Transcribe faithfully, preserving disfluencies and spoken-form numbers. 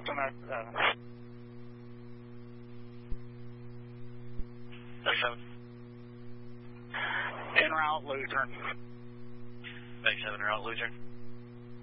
Delta nine seven. That's seven. En route, Lutheran. Bank seven, en route, Lutheran.